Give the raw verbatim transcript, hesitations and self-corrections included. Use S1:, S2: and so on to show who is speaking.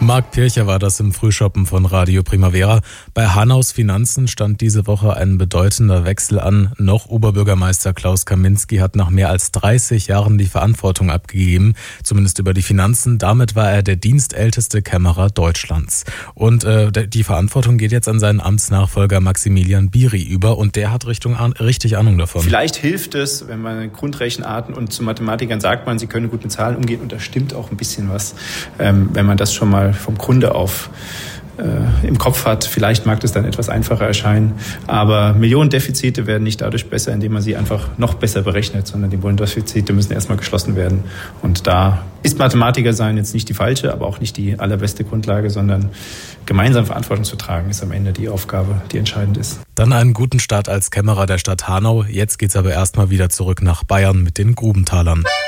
S1: Marc Pircher war das im Frühschoppen von Radio Primavera. Bei Hanaus Finanzen stand diese Woche ein bedeutender Wechsel an. Noch Oberbürgermeister Klaus Kaminski hat nach mehr als dreißig Jahren die Verantwortung abgegeben, zumindest über die Finanzen. Damit war er der dienstälteste Kämmerer Deutschlands. Und äh, die Verantwortung geht jetzt an seinen Amtsnachfolger Maximilian Biri über und der hat Richtung, richtig Ahnung davon.
S2: Vielleicht hilft es, wenn man Grundrechenarten und zu Mathematikern sagt man, sie können gut mit Zahlen umgehen und da stimmt auch ein bisschen was, ähm, wenn man das schon mal vom Grunde auf äh, im Kopf hat. Vielleicht mag das dann etwas einfacher erscheinen, aber Millionendefizite werden nicht dadurch besser, indem man sie einfach noch besser berechnet, sondern die Millionendefizite müssen erstmal geschlossen werden. Und da ist Mathematiker sein jetzt nicht die falsche, aber auch nicht die allerbeste Grundlage, sondern gemeinsam Verantwortung zu tragen, ist am Ende die Aufgabe, die entscheidend ist.
S1: Dann einen guten Start als Kämmerer der Stadt Hanau. Jetzt geht's aber erstmal wieder zurück nach Bayern mit den Grubentalern.